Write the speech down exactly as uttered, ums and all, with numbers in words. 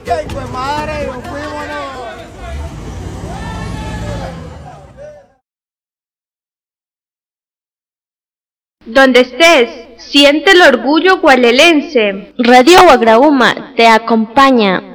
¡Qué hijo de madre! ¡Nos fuímonos! Donde estés, siente el orgullo gualelense. Radio Guagrauma te acompaña.